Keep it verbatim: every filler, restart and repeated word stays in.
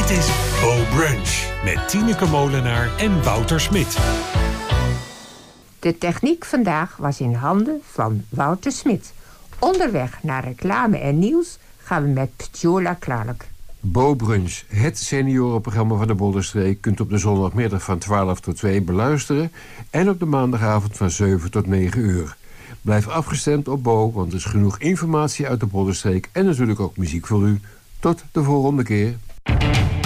Dit is Bo Brunch met Tineke Molenaar en Wouter Smit. De techniek vandaag was in handen van Wouter Smit. Onderweg naar reclame en nieuws gaan we met Ptjola Clark. Bo Brunch, het seniorenprogramma van de Bollenstreek, kunt op de zondagmiddag van twaalf tot twee beluisteren en op de maandagavond van zeven tot negen uur. Blijf afgestemd op Bo, want er is genoeg informatie uit de Bollenstreek en natuurlijk ook muziek voor u. Tot de volgende keer.